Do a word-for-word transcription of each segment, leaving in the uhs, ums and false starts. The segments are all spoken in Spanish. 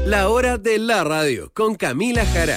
La hora de la radio con Camila Jara.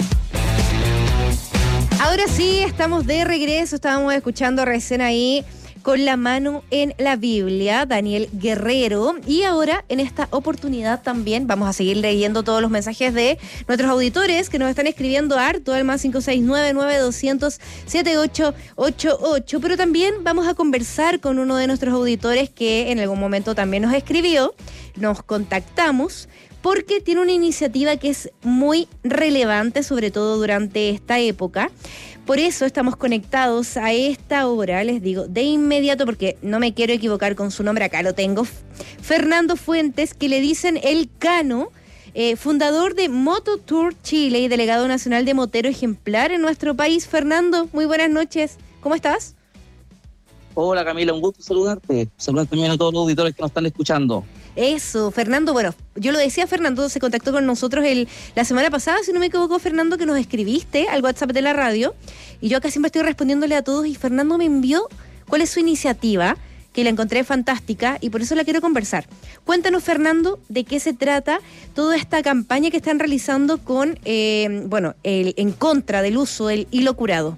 Ahora sí, estamos de regreso, estábamos escuchando recién ahí Con la mano en la Biblia, Daniel Guerrero, y ahora en esta oportunidad también vamos a seguir leyendo todos los mensajes de nuestros auditores que nos están escribiendo harto al más cinco seis nueve, nueve dos cero cero, siete ocho ocho ocho, pero también vamos a conversar con uno de nuestros auditores que en algún momento también nos escribió, nos contactamos, porque tiene una iniciativa que es muy relevante, sobre todo durante esta época. Por eso estamos conectados a esta hora, les digo, de inmediato, porque no me quiero equivocar con su nombre, acá lo tengo, Fernando Fuentes, que le dicen el Cano, eh, fundador de Moto Tour Chile y delegado nacional de motero ejemplar en nuestro país. Fernando, muy buenas noches, ¿cómo estás? Hola Camila, un gusto saludarte, saludar también a todos los auditores que nos están escuchando. Eso, Fernando, bueno, yo lo decía, Fernando se contactó con nosotros el, la semana pasada, si no me equivoco, Fernando, que nos escribiste al WhatsApp de la radio, y yo acá siempre estoy respondiéndole a todos, y Fernando me envió cuál es su iniciativa, que la encontré fantástica, y por eso la quiero conversar. Cuéntanos, Fernando, de qué se trata toda esta campaña que están realizando con, eh, bueno, el, en contra del uso del hilo curado.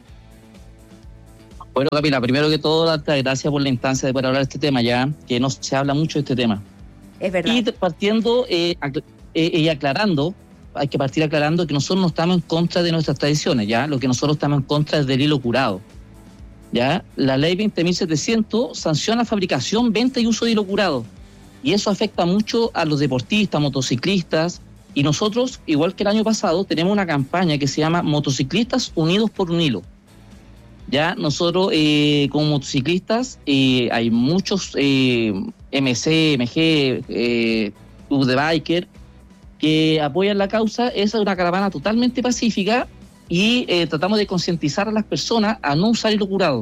Bueno, Camila, primero que todo, darte las gracias por la instancia de poder hablar de este tema, ya que no se habla mucho de este tema. Es verdad. Y partiendo eh, acl- eh, y aclarando, hay que partir aclarando que nosotros no estamos en contra de nuestras tradiciones, ya. Lo que nosotros estamos en contra es del hilo curado, ya. La ley veinte mil setecientos sanciona fabricación, venta y uso de hilo curado, y eso afecta mucho a los deportistas, motociclistas, y nosotros, igual que el año pasado, tenemos una campaña que se llama Motociclistas Unidos por un Hilo. Ya nosotros eh, como motociclistas eh, hay muchos eh, M C, M G, eh, Club de Biker que apoyan la causa. Esa es una caravana totalmente pacífica y eh, tratamos de concientizar a las personas a no usar hilo curado.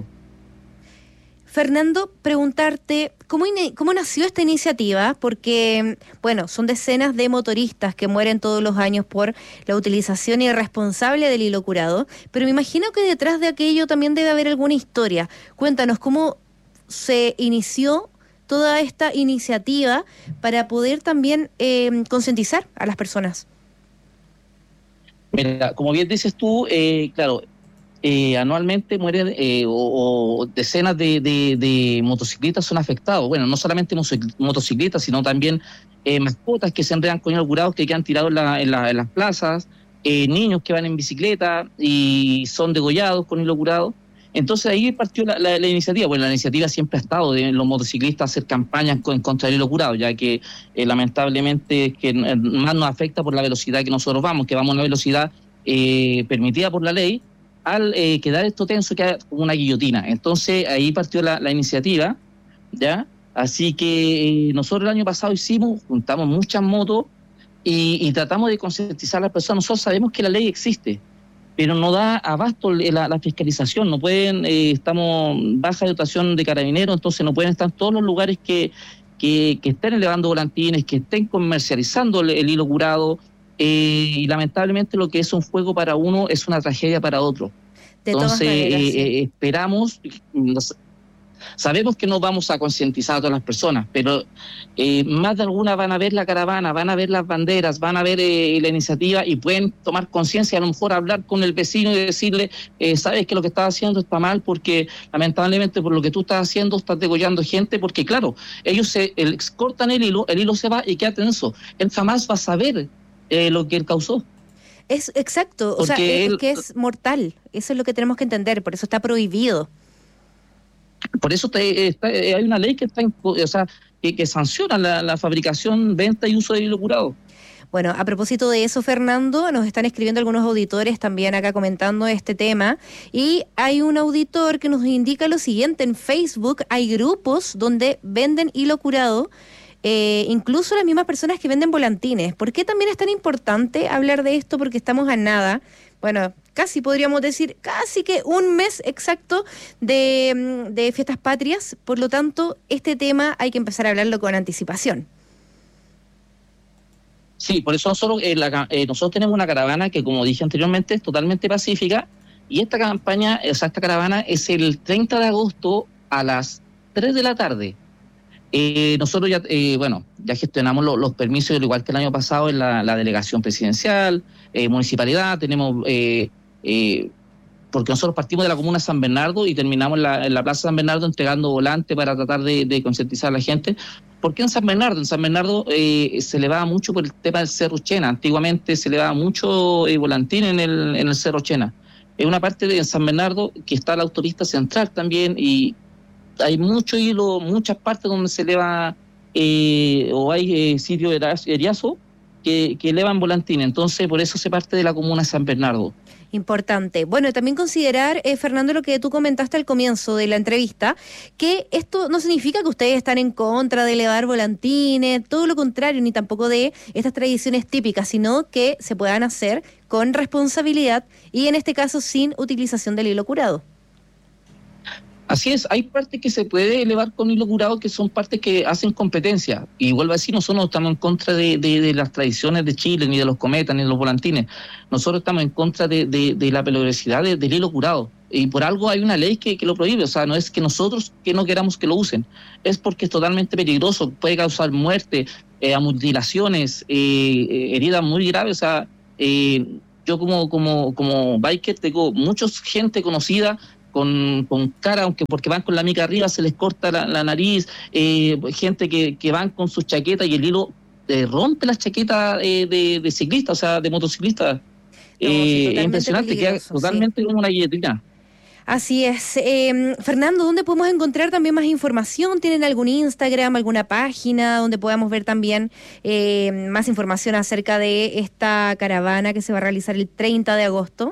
Fernando, preguntarte, ¿cómo, in- ¿cómo nació esta iniciativa? Porque, bueno, son decenas de motoristas que mueren todos los años por la utilización irresponsable del hilo curado, pero me imagino que detrás de aquello también debe haber alguna historia. Cuéntanos, ¿cómo se inició toda esta iniciativa para poder también eh, concientizar a las personas? Mira, como bien dices tú, eh, claro, Eh, anualmente mueren eh, o, o decenas de, de, de motociclistas son afectados. Bueno, no solamente motociclistas, sino también eh, mascotas que se enredan con hilo curado, que quedan tirados en, la, en, la, en las plazas, eh, niños que van en bicicleta y son degollados con hilo curado. Entonces ahí partió la, la, la iniciativa. Bueno, la iniciativa siempre ha estado de los motociclistas hacer campañas con, contra el hilo curado, ya que eh, lamentablemente que más nos afecta por la velocidad que nosotros vamos, que vamos a una velocidad eh, permitida por la ley, al eh, quedar esto tenso, queda como una guillotina. Entonces ahí partió la, la iniciativa, ¿ya? Así que eh, nosotros el año pasado hicimos, juntamos muchas motos y, y tratamos de concientizar a las personas. Nosotros sabemos que la ley existe, pero no da abasto la, la fiscalización. No pueden, eh, estamos baja de dotación de carabineros, entonces no pueden estar en todos los lugares que, que, que estén elevando volantines, que estén comercializando el, el hilo curado. Eh, y lamentablemente lo que es un juego para uno es una tragedia para otro. De Entonces maneras, eh, sí. eh, esperamos, nos, sabemos que no vamos a concientizar a todas las personas, pero eh, más de alguna van a ver la caravana, van a ver las banderas, van a ver eh, la iniciativa y pueden tomar conciencia, a lo mejor hablar con el vecino y decirle, eh, sabes que lo que estás haciendo está mal, porque lamentablemente por lo que tú estás haciendo estás degollando gente, porque claro, ellos se el, cortan el hilo, el hilo se va y queda tenso. Él jamás va a saber Eh, lo que él causó. Es exacto, o Porque sea, es, él, es que es mortal, eso es lo que tenemos que entender, por eso está prohibido. Por eso te, está, hay una ley que está, o sea, que, que sanciona la, la fabricación, venta y uso de hilo curado. Bueno, a propósito de eso, Fernando, nos están escribiendo algunos auditores también acá comentando este tema, y hay un auditor que nos indica lo siguiente: en Facebook hay grupos donde venden hilo curado, Eh, incluso las mismas personas que venden volantines. ¿Por qué también es tan importante hablar de esto? Porque estamos a nada, bueno, casi podríamos decir, casi que un mes exacto de, de fiestas patrias, por lo tanto, este tema hay que empezar a hablarlo con anticipación. Sí, por eso nosotros, eh, la, eh, nosotros tenemos una caravana que, como dije anteriormente, es totalmente pacífica, y esta campaña, o sea, esta caravana es el treinta de agosto a las tres de la tarde. Eh, nosotros ya, eh, bueno, ya gestionamos lo, los permisos, al igual que el año pasado, en la, la delegación presidencial, eh, municipalidad, tenemos, eh, eh, porque nosotros partimos de la comuna de San Bernardo y terminamos en la, en la Plaza San Bernardo entregando volantes para tratar de, de concientizar a la gente. ¿Por qué en San Bernardo? En San Bernardo eh, se elevaba mucho por el tema del Cerro Chena. Antiguamente se elevaba mucho eh, volantín en el, en el Cerro Chena. Es una parte de San Bernardo que está la autopista central también, y hay mucho hilo, muchas partes donde se eleva eh, o hay eh, sitios eriazo que, que elevan volantines. Entonces, por eso se parte de la comuna de San Bernardo. Importante. Bueno, también considerar, eh, Fernando, lo que tú comentaste al comienzo de la entrevista, que esto no significa que ustedes están en contra de elevar volantines, todo lo contrario, ni tampoco de estas tradiciones típicas, sino que se puedan hacer con responsabilidad y en este caso sin utilización del hilo curado. Así es, hay partes que se puede elevar con hilo curado que son partes que hacen competencia. Y vuelvo a decir, nosotros no estamos en contra de, de, de las tradiciones de Chile, ni de los cometas, ni de los volantines. Nosotros estamos en contra de, de, de la peligrosidad de, del hilo curado. Y por algo hay una ley que, que lo prohíbe. O sea, no es que nosotros que no queramos que lo usen, es porque es totalmente peligroso, puede causar muerte, eh, mutilaciones, eh, heridas muy graves. O sea, eh, yo como, como, como biker tengo mucha gente conocida Con, con cara, aunque porque van con la mica arriba se les corta la, la nariz, eh, gente que, que van con sus chaquetas y el hilo eh, rompe las chaquetas eh, de, de ciclistas, o sea, de motociclistas. No, eh, sí, es impresionante, queda totalmente sí. Como una guillotina. Así es. Eh, Fernando, ¿dónde podemos encontrar también más información? ¿Tienen algún Instagram, alguna página donde podamos ver también eh, más información acerca de esta caravana que se va a realizar el treinta de agosto?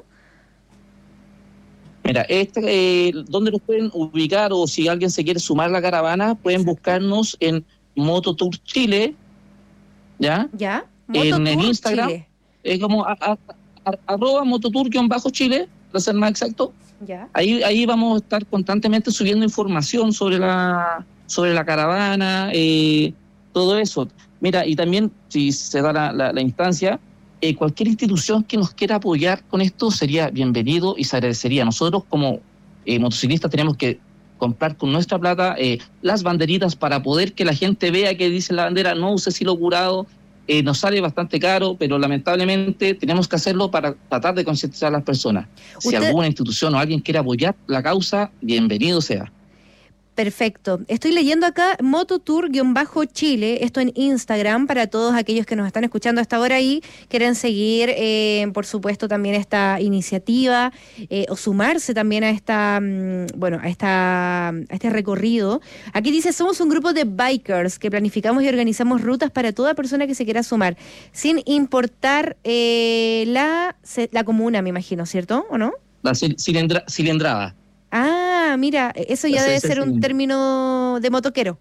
Mira, este, eh, ¿dónde nos pueden ubicar? O si alguien se quiere sumar a la caravana, pueden Exacto. buscarnos en Mototour Chile, ¿ya? ¿Ya? En, en Instagram. Chile. Es como a, a, a, arroba mototour-chile, para ser más exacto. ¿Ya? Ahí, ahí vamos a estar constantemente subiendo información sobre la, sobre la caravana, eh, todo eso. Mira, y también, si se da la, la, la instancia, Eh, cualquier institución que nos quiera apoyar con esto sería bienvenido y se agradecería. Nosotros como eh, motociclistas tenemos que comprar con nuestra plata eh, las banderitas para poder que la gente vea que dice la bandera, no use hilo curado, eh, nos sale bastante caro, pero lamentablemente tenemos que hacerlo para tratar de concientizar a las personas. Si ¿Usted... alguna institución o alguien quiere apoyar la causa, bienvenido sea. Perfecto. Estoy leyendo acá Mototour-Chile, esto en Instagram, para todos aquellos que nos están escuchando hasta ahora y quieren seguir, eh, por supuesto, también esta iniciativa eh, o sumarse también a esta, bueno, a esta, a este recorrido. Aquí dice, somos un grupo de bikers que planificamos y organizamos rutas para toda persona que se quiera sumar, sin importar eh, la, la comuna, me imagino, ¿cierto? ¿O no? La cilindra, cilindrada. Ah, mira, eso ya sí, debe sí, ser sí. un término de motoquero.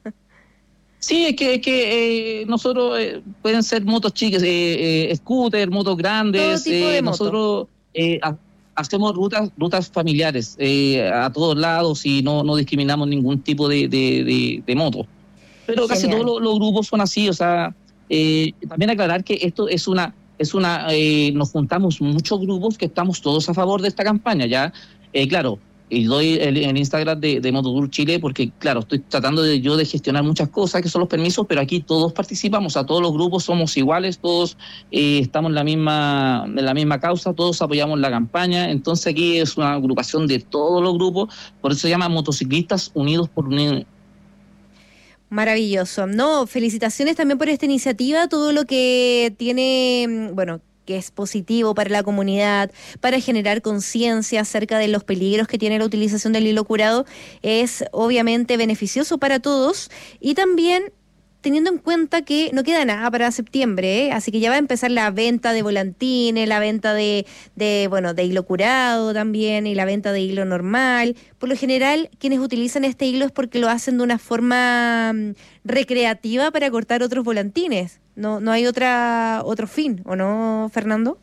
Sí, es que, es que eh, nosotros eh, pueden ser motos chicas, eh, eh, scooter, motos grandes. Todo tipo eh, de nosotros eh, ha, hacemos rutas rutas familiares eh, a todos lados y no, no discriminamos ningún tipo de, de, de, de moto. Pero Genial. Casi todos los, los grupos son así, o sea, eh, también aclarar que esto es una, es una, eh, nos juntamos muchos grupos que estamos todos a favor de esta campaña, ya, eh, claro. Y doy el, el Instagram de, de Mototour Chile porque, claro, estoy tratando de yo de gestionar muchas cosas que son los permisos, pero aquí todos participamos, a todos los grupos somos iguales, todos eh, estamos en la misma en la misma causa, todos apoyamos la campaña, entonces aquí es una agrupación de todos los grupos, por eso se llama Motociclistas Unidos por Unión. Maravilloso. No, felicitaciones también por esta iniciativa, todo lo que tiene, bueno, que es positivo para la comunidad, para generar conciencia acerca de los peligros que tiene la utilización del hilo curado, es obviamente beneficioso para todos y también teniendo en cuenta que no queda nada para septiembre, ¿eh? Así que ya va a empezar la venta de volantines, la venta de, de, bueno, de hilo curado también y la venta de hilo normal. Por lo general, quienes utilizan este hilo es porque lo hacen de una forma um, recreativa para cortar otros volantines. No, no hay otra otro fin, ¿o no, Fernando?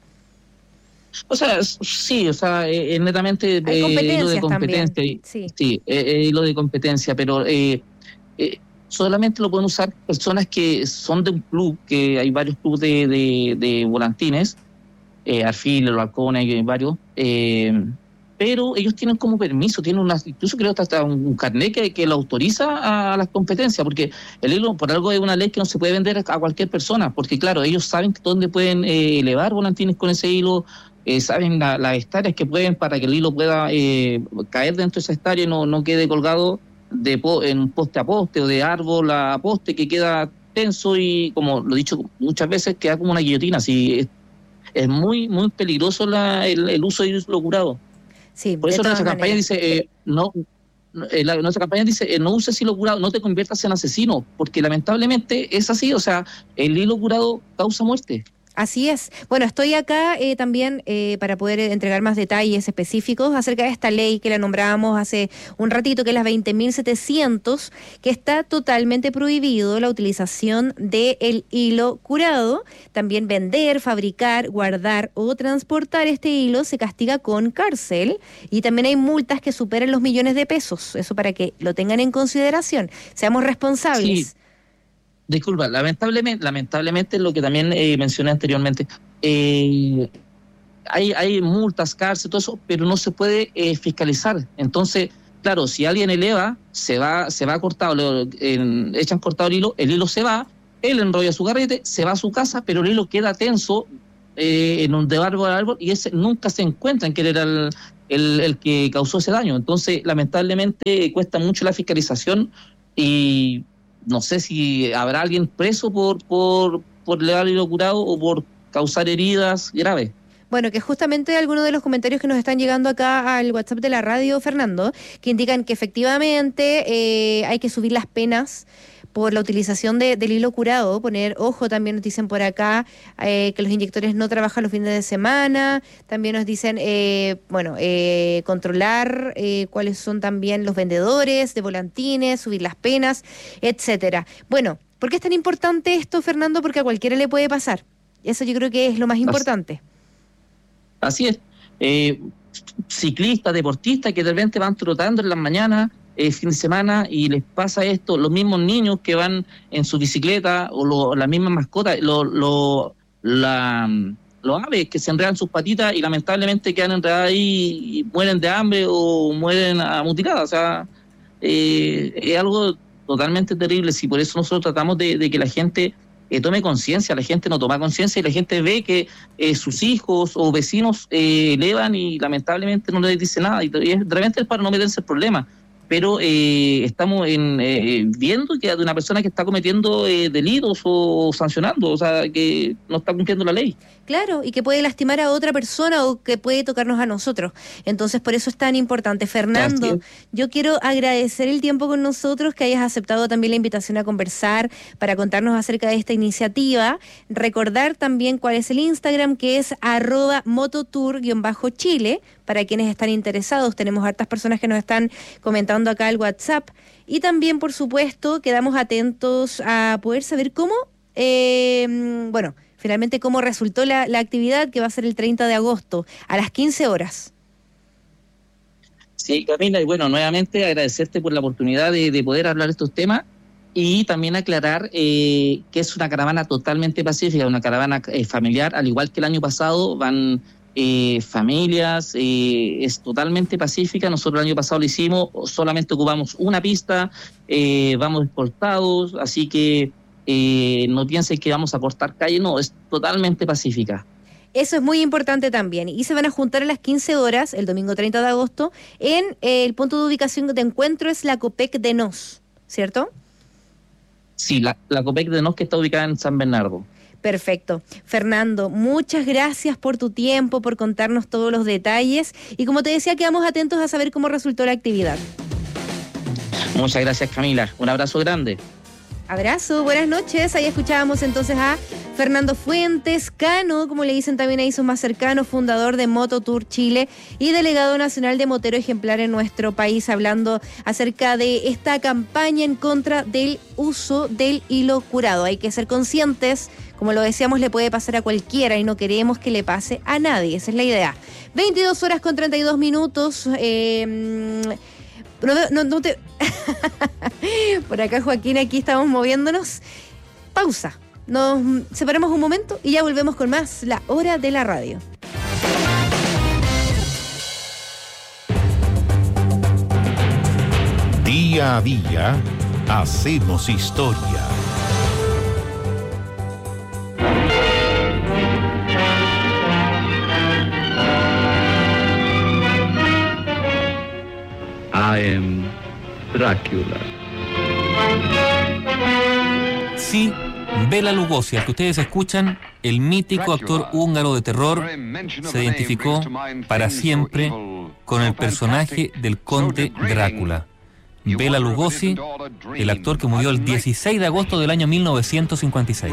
O sea, sí, o sea, eh, netamente eh, hilo de competencia. También. Sí, sí eh, hilo de competencia, pero eh, eh, solamente lo pueden usar personas que son de un club, que hay varios clubes de, de, de volantines, eh, Arfil, Los Halcones, hay varios, eh, pero ellos tienen como permiso, tienen una, incluso creo hasta un, un carnet que, que lo autoriza a, a las competencias, porque el hilo por algo es una ley que no se puede vender a cualquier persona, porque claro, ellos saben dónde pueden eh, elevar volantines con ese hilo, eh, saben la, las hectáreas que pueden para que el hilo pueda eh, caer dentro de esa hectárea y no, no quede colgado de po, en poste a poste o de árbol a poste, que queda tenso y, como lo he dicho muchas veces, queda como una guillotina. Así es, es muy, muy peligroso la, el, el uso de hilo curado. Sí, por eso nuestra campaña dice, eh, no, eh, la, nuestra campaña dice, eh, no uses hilo curado, no te conviertas en asesino, porque lamentablemente es así, o sea, el hilo curado causa muerte. Así es. Bueno, estoy acá eh, también eh, para poder entregar más detalles específicos acerca de esta ley que la nombrábamos hace un ratito, que es la veinte mil setecientos, que está totalmente prohibido la utilización del hilo curado. También vender, fabricar, guardar o transportar este hilo se castiga con cárcel, y también hay multas que superan los millones de pesos. Eso para que lo tengan en consideración. Seamos responsables. Sí. Disculpa, lamentablemente, lamentablemente lo que también eh, mencioné anteriormente, eh, hay, hay multas, cárcel, todo eso, pero no se puede eh, fiscalizar. Entonces, claro, si alguien eleva, se va, se va cortado, le, eh, echan cortado el hilo, el hilo se va, él enrolla su carrete, se va a su casa, pero el hilo queda tenso eh, en un de árbol a árbol, y ese nunca se encuentra en que era el, el, el que causó ese daño. Entonces, lamentablemente, cuesta mucho la fiscalización y no sé si habrá alguien preso por por por levar hilo curado o por causar heridas graves. Bueno, que justamente algunos de los comentarios que nos están llegando acá al WhatsApp de la radio, Fernando, que indican que efectivamente eh, hay que subir las penas por la utilización de, del hilo curado, poner ojo, también nos dicen por acá eh, que los inyectores no trabajan los fines de semana, también nos dicen, eh, bueno, eh, controlar eh, cuáles son también los vendedores de volantines, subir las penas, etcétera. Bueno, ¿por qué es tan importante esto, Fernando? Porque a cualquiera le puede pasar. Eso yo creo que es lo más importante. Así es. Eh, ciclistas, deportistas que de repente van trotando en las mañanas, eh, fin de semana, y les pasa esto, los mismos niños que van en su bicicleta, o lo, las mismas mascotas, lo, lo, la, los aves que se enredan sus patitas y lamentablemente quedan enredadas ahí y mueren de hambre o mueren mutiladas. O sea, eh, es algo totalmente terrible. Sí, por eso nosotros tratamos de, de que la gente eh, tome conciencia. La gente no toma conciencia y la gente ve que eh, sus hijos o vecinos eh, elevan y lamentablemente no les dice nada, y de repente es para no meterse el problema. Pero eh, estamos en, eh, viendo que de una persona que está cometiendo eh, delitos o sancionando, o sea, que no está cumpliendo la ley. Claro, y que puede lastimar a otra persona o que puede tocarnos a nosotros. Entonces, por eso es tan importante. Fernando, yo quiero agradecer el tiempo con nosotros, que hayas aceptado también la invitación a conversar para contarnos acerca de esta iniciativa. Recordar también cuál es el Instagram, que es arroba mototour-chile, para quienes están interesados. Tenemos hartas personas que nos están comentando acá el WhatsApp. Y también, por supuesto, quedamos atentos a poder saber cómo, eh, bueno, finalmente cómo resultó la, la actividad, que va a ser el treinta de agosto a las quince horas. Sí, Camila, y bueno, nuevamente agradecerte por la oportunidad de, de poder hablar de estos temas y también aclarar eh, que es una caravana totalmente pacífica, una caravana eh, familiar, al igual que el año pasado, van eh, familias, eh, es totalmente pacífica. Nosotros el año pasado lo hicimos, solamente ocupamos una pista, eh, vamos escoltados, así que Eh, no piensen que vamos a cortar calle, no, es totalmente pacífica. Eso es muy importante también. Y se van a juntar a las quince horas, el domingo treinta de agosto, en eh, el punto de ubicación de encuentro es la Copec de Nos, ¿cierto? Sí, la, la Copec de Nos, que está ubicada en San Bernardo. Perfecto. Fernando, muchas gracias por tu tiempo, por contarnos todos los detalles. Y como te decía, quedamos atentos a saber cómo resultó la actividad. Muchas gracias, Camila. Un abrazo grande. Abrazo, buenas noches. Ahí escuchábamos entonces a Fernando Fuentes, Cano, como le dicen también ahí sus más cercanos, fundador de Mototour Chile y delegado nacional de Motero Ejemplar en nuestro país, hablando acerca de esta campaña en contra del uso del hilo curado. Hay que ser conscientes, como lo decíamos, le puede pasar a cualquiera y no queremos que le pase a nadie, esa es la idea. veintidós horas con treinta y dos minutos. Eh, no, no, no te... Por acá, Joaquín, aquí estamos moviéndonos. Pausa. Nos separamos un momento y ya volvemos con más. La hora de la radio. Día a día hacemos historia. I am Drácula. Sí, Bela Lugosi, al que ustedes escuchan, el mítico actor húngaro de terror, se identificó para siempre con el personaje del conde Drácula. Bela Lugosi, el actor que murió el dieciséis de agosto del año mil novecientos cincuenta y seis.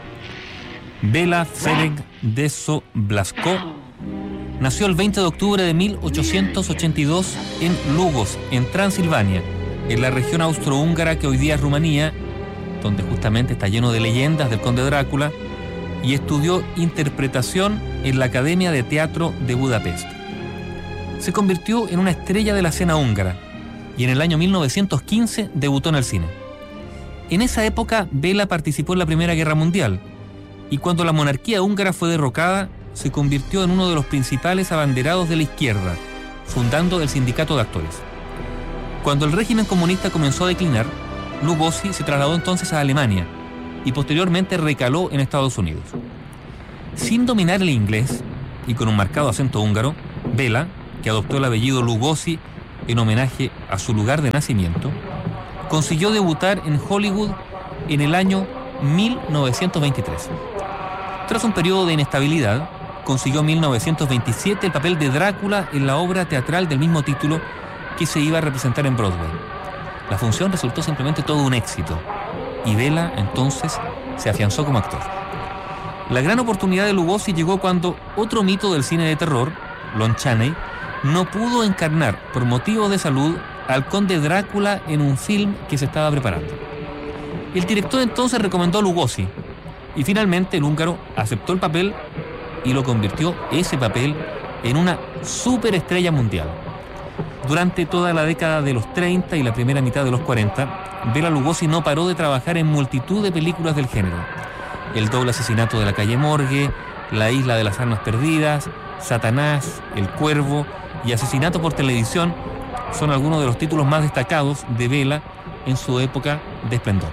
Bela Ferenc Deso Blasco nació el veinte de octubre de mil ochocientos ochenta y dos en Lugos, en Transilvania, en la región austrohúngara que hoy día es Rumanía, donde justamente está lleno de leyendas del conde Drácula, y estudió interpretación en la Academia de Teatro de Budapest. Se convirtió en una estrella de la escena húngara y en el año mil novecientos quince debutó en el cine. En esa época, Bela participó en la Primera Guerra Mundial y cuando la monarquía húngara fue derrocada, se convirtió en uno de los principales abanderados de la izquierda, fundando el Sindicato de Actores. Cuando el régimen comunista comenzó a declinar, Lugosi se trasladó entonces a Alemania y posteriormente recaló en Estados Unidos. Sin dominar el inglés y con un marcado acento húngaro, Bela, que adoptó el apellido Lugosi en homenaje a su lugar de nacimiento, consiguió debutar en Hollywood en el año mil novecientos veintitrés. Tras un periodo de inestabilidad, consiguió en mil novecientos veintisiete el papel de Drácula en la obra teatral del mismo título que se iba a representar en Broadway. La función resultó simplemente todo un éxito y Bela entonces se afianzó como actor. La gran oportunidad de Lugosi llegó cuando otro mito del cine de terror, Lon Chaney, no pudo encarnar por motivos de salud al conde Drácula en un film que se estaba preparando. El director entonces recomendó a Lugosi y finalmente el húngaro aceptó el papel y lo convirtió ese papel en una superestrella mundial. Durante toda la década de los treinta y la primera mitad de los cuarenta, Bela Lugosi no paró de trabajar en multitud de películas del género. El doble asesinato de la calle Morgue, La isla de las almas perdidas, Satanás, El cuervo y Asesinato por televisión son algunos de los títulos más destacados de Bela en su época de esplendor.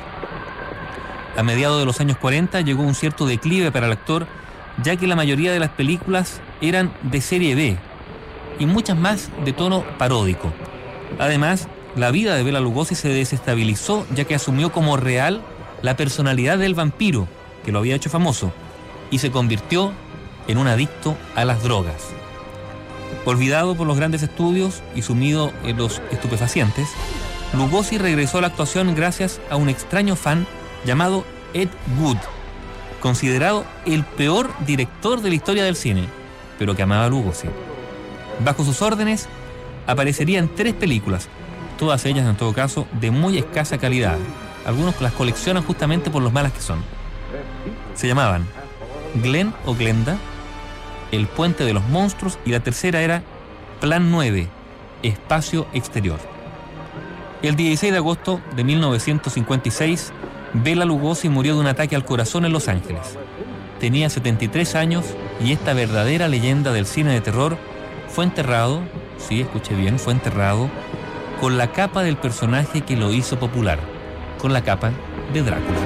A mediados de los años cuarenta llegó un cierto declive para el actor, ya que la mayoría de las películas eran de serie B y muchas más de tono paródico. Además, la vida de Bela Lugosi se desestabilizó ya que asumió como real la personalidad del vampiro, que lo había hecho famoso, y se convirtió en un adicto a las drogas. Olvidado por los grandes estudios y sumido en los estupefacientes, Lugosi regresó a la actuación gracias a un extraño fan llamado Ed Wood, considerado el peor director de la historia del cine, pero que amaba a Lugosi. Bajo sus órdenes aparecerían tres películas, todas ellas en todo caso de muy escasa calidad. Algunos las coleccionan justamente por los malas que son. Se llamaban Glenn o Glenda, El puente de los monstruos, y la tercera era Plan nueve, Espacio exterior. El dieciséis de agosto de mil novecientos cincuenta y seis, Bela Lugosi murió de un ataque al corazón en Los Ángeles. Tenía setenta y tres años y esta verdadera leyenda del cine de terror fue enterrado, sí, escuché bien, fue enterrado con la capa del personaje que lo hizo popular, con la capa de Drácula.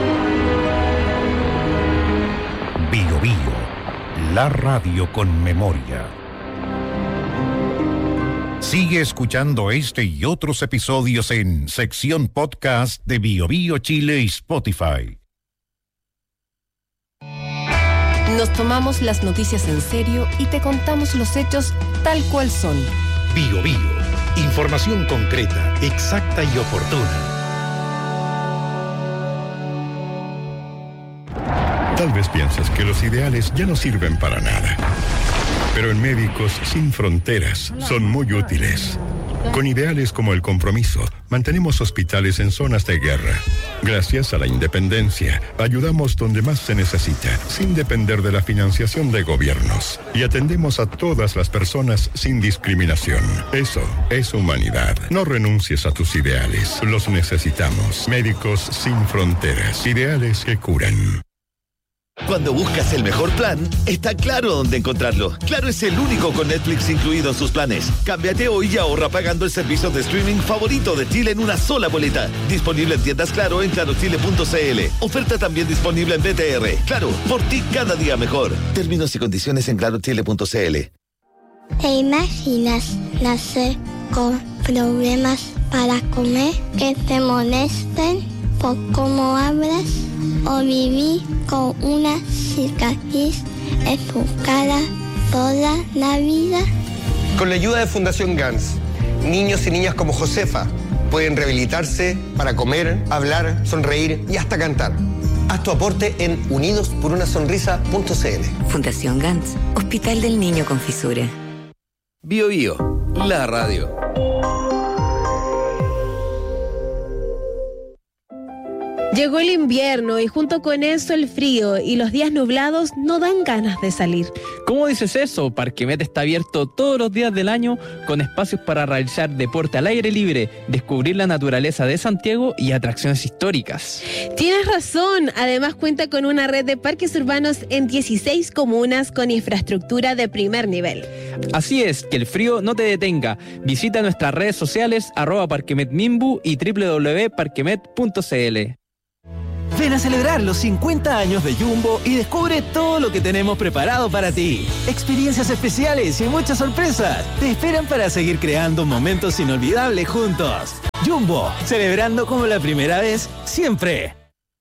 Bio Bio, la radio con memoria. Sigue escuchando este y otros episodios en sección podcast de Bio Bio Chile y Spotify. Nos tomamos las noticias en serio y te contamos los hechos tal cual son. Bio Bio, información concreta, exacta y oportuna. Tal vez piensas que los ideales ya no sirven para nada. Pero en Médicos Sin Fronteras son muy útiles. Con ideales como el compromiso, mantenemos hospitales en zonas de guerra. Gracias a la independencia, ayudamos donde más se necesita, sin depender de la financiación de gobiernos. Y atendemos a todas las personas sin discriminación. Eso es humanidad. No renuncies a tus ideales. Los necesitamos. Médicos Sin Fronteras. Ideales que curan. Cuando buscas el mejor plan, está claro dónde encontrarlo. Claro es el único con Netflix incluido en sus planes. Cámbiate hoy y ahorra pagando el servicio de streaming favorito de Chile en una sola boleta. Disponible en tiendas Claro en claro chile punto c l. Oferta también disponible en B T R. Claro, por ti cada día mejor. Términos y condiciones en claro chile punto c l. ¿Te imaginas nacer con problemas para comer, que te molesten por cómo hablas, o vivir con una cicatriz en tu cara toda la vida? Con la ayuda de Fundación Gans, niños y niñas como Josefa pueden rehabilitarse para comer, hablar, sonreír y hasta cantar. Haz tu aporte en unidos por una sonrisa punto c l. Fundación Gans, Hospital del Niño con Fisura. Bio Bio, la radio. Llegó el invierno y junto con eso el frío y los días nublados no dan ganas de salir. ¿Cómo dices eso? Parquemet está abierto todos los días del año con espacios para realizar deporte al aire libre, descubrir la naturaleza de Santiago y atracciones históricas. Tienes razón, además cuenta con una red de parques urbanos en dieciséis comunas con infraestructura de primer nivel. Así es, que el frío no te detenga. Visita nuestras redes sociales arroba parquemetmimbu y doble u doble u doble u punto parquemet punto c l. Ven a celebrar los cincuenta años de Jumbo y descubre todo lo que tenemos preparado para ti. Experiencias especiales y muchas sorpresas te esperan para seguir creando momentos inolvidables juntos. Jumbo, celebrando como la primera vez, siempre.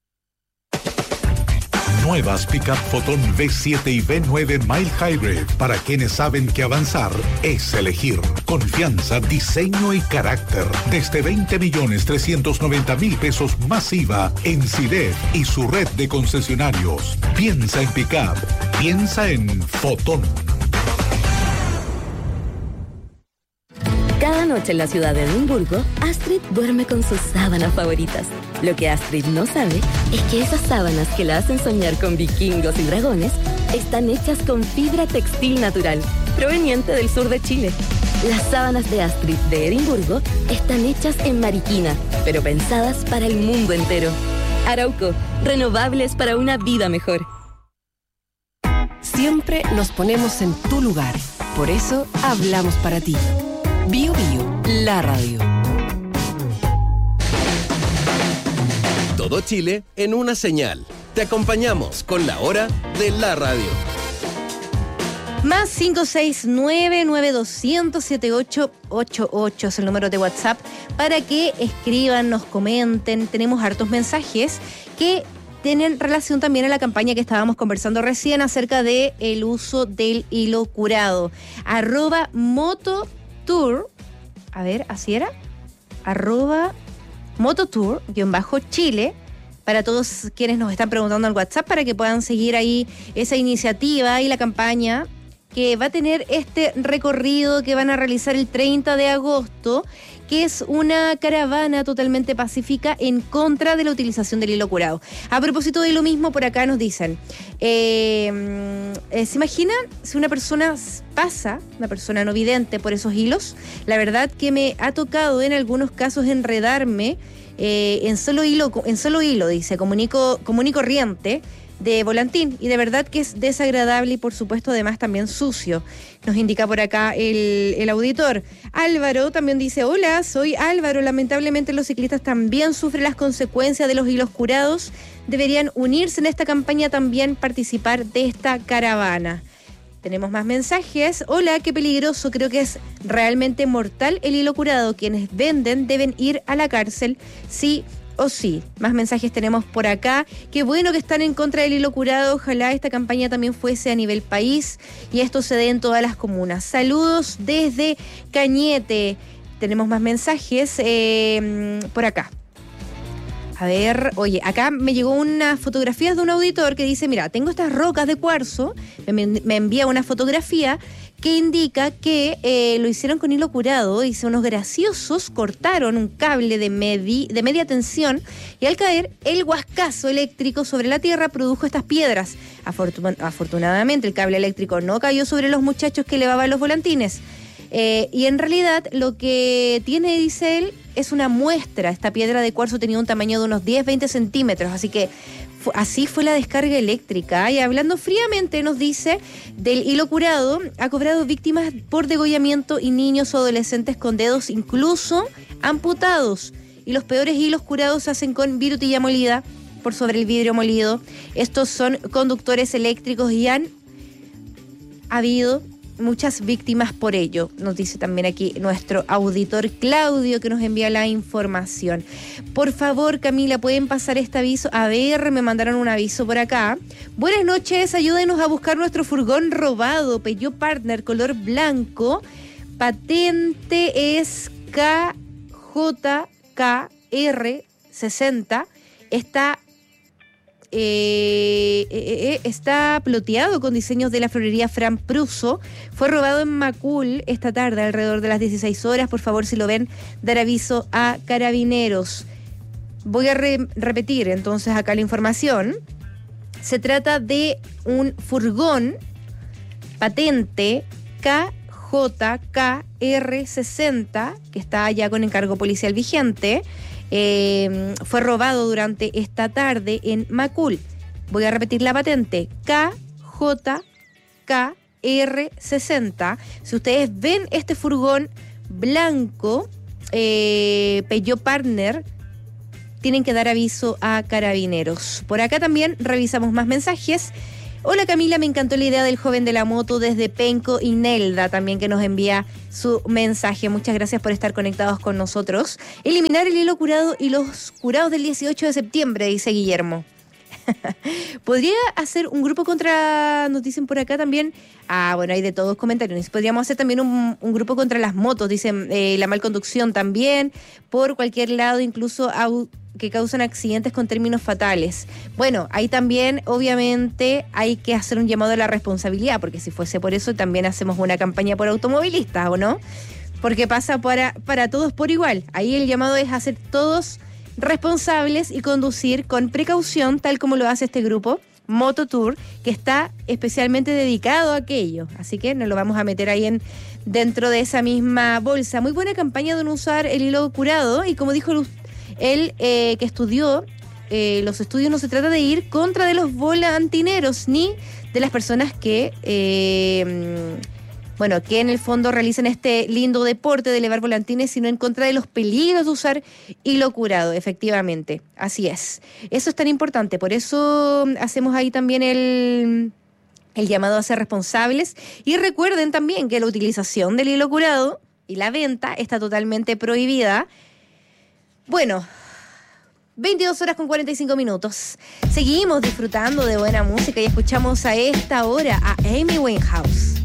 Nuevas Pickup Photon V siete y V nueve Mild Hybrid para quienes saben que avanzar es elegir. Confianza, diseño y carácter. Desde veinte millones trescientos noventa mil pesos más I V A en Sidef y su red de concesionarios. Piensa en Pickup. Piensa en Photon. Cada noche en la ciudad de Edimburgo, Astrid duerme con sus sábanas favoritas. Lo que Astrid no sabe es que esas sábanas que la hacen soñar con vikingos y dragones están hechas con fibra textil natural, proveniente del sur de Chile. Las sábanas de Astrid de Edimburgo están hechas en Mariquina, pero pensadas para el mundo entero. Arauco, renovables para una vida mejor. Siempre nos ponemos en tu lugar. Por eso hablamos para ti. Bio Bio, la radio. Todo Chile en una señal. Te acompañamos con la hora de la radio. Más cinco seis nueve, nueve dos cero cero, siete ocho ocho ocho es el número de WhatsApp para que escriban, nos comenten. Tenemos hartos mensajes que tienen relación también a la campaña que estábamos conversando recién acerca de el uso del hilo curado. Arroba mototour, a ver, ¿así era? Arroba mototour, guión bajo Chile, para todos quienes nos están preguntando en WhatsApp, para que puedan seguir ahí esa iniciativa y la campaña que va a tener este recorrido que van a realizar el treinta de agosto, que es una caravana totalmente pacífica en contra de la utilización del hilo curado. A propósito de lo mismo, por acá nos dicen, eh, eh, ¿se imaginan si una persona pasa, una persona no vidente, por esos hilos? La verdad que me ha tocado en algunos casos enredarme eh, en solo hilo, en solo hilo, dice, comunico, común y corriente, de volantín, y de verdad que es desagradable y por supuesto además también sucio, nos indica por acá el, el auditor. Álvaro también dice, hola, soy Álvaro, lamentablemente los ciclistas también sufren las consecuencias de los hilos curados, deberían unirse en esta campaña, también participar de esta caravana. Tenemos más mensajes. Hola, qué peligroso, creo que es realmente mortal el hilo curado, quienes venden deben ir a la cárcel, sí o sí. Más mensajes tenemos por acá. Qué bueno que están en contra del hilo curado. Ojalá esta campaña también fuese a nivel país y esto se dé en todas las comunas. Saludos desde Cañete. Tenemos más mensajes eh, por acá. A ver, oye, acá me llegó unas fotografías de un auditor que dice, mira, tengo estas rocas de cuarzo, me, me envía una fotografía que indica que eh, lo hicieron con hilo curado. Dice, unos graciosos cortaron un cable de, medi, de media tensión y al caer el huascazo eléctrico sobre la tierra produjo estas piedras. Afortun- afortunadamente el cable eléctrico no cayó sobre los muchachos que elevaban los volantines. Eh, y en realidad lo que tiene, dice él, es una muestra. Esta piedra de cuarzo tenía un tamaño de unos diez a veinte centímetros, así que Fu- Así fue la descarga eléctrica. Y hablando fríamente, nos dice, del hilo curado, ha cobrado víctimas por degollamiento y niños o adolescentes con dedos incluso amputados. Y los peores hilos curados se hacen con virutilla molida por sobre el vidrio molido. Estos son conductores eléctricos y han habido muchas víctimas por ello, nos dice también aquí nuestro auditor Claudio, que nos envía la información. Por favor, Camila, ¿pueden pasar este aviso? A ver, me mandaron un aviso por acá. Buenas noches, ayúdenos a buscar nuestro furgón robado, Peugeot Partner, color blanco, patente es K J K R sesenta, está... Eh, eh, eh, está ploteado con diseños de la florería Fran Pruso. Fue robado en Macul esta tarde alrededor de las dieciséis horas. Por favor, si lo ven, dar aviso a Carabineros. Voy a re- repetir entonces acá la información. Se trata de un furgón patente K J K R sesenta que está ya con encargo policial vigente. Eh, fue robado durante esta tarde en Macul. Voy a repetir la patente, K J K R sesenta. Si ustedes ven este furgón blanco, eh, Peugeot Partner, tienen que dar aviso a Carabineros. Por acá también revisamos más mensajes. Hola Camila, me encantó la idea del joven de la moto desde Penco y Nelda también, que nos envía su mensaje. Muchas gracias por estar conectados con nosotros. Eliminar el hilo curado y los curados del dieciocho de septiembre, dice Guillermo. ¿Podría hacer un grupo contra, nos dicen por acá también? Ah, bueno, hay de todos comentarios. Podríamos hacer también un, un grupo contra las motos, dicen, eh, la malconducción también, por cualquier lado, incluso au, que causan accidentes con términos fatales. Bueno, ahí también, obviamente, hay que hacer un llamado a la responsabilidad, porque si fuese por eso, también hacemos una campaña por automovilistas, ¿o no? Porque pasa para, para todos por igual. Ahí el llamado es hacer todos responsables y conducir con precaución, tal como lo hace este grupo Mototour, que está especialmente dedicado a aquello. Así que nos lo vamos a meter ahí en dentro de esa misma bolsa. Muy buena campaña de no usar el hilo curado, y como dijo él, eh, que estudió eh, los estudios, no se trata de ir contra de los volantineros ni de las personas que eh, bueno, que en el fondo realizan este lindo deporte de elevar volantines, sino en contra de los peligros de usar hilo curado, efectivamente. Así es. Eso es tan importante. Por eso hacemos ahí también el, el llamado a ser responsables. Y recuerden también que la utilización del hilo curado y la venta está totalmente prohibida. Bueno, veintidós horas con cuarenta y cinco minutos. Seguimos disfrutando de buena música y escuchamos a esta hora a Amy Winehouse.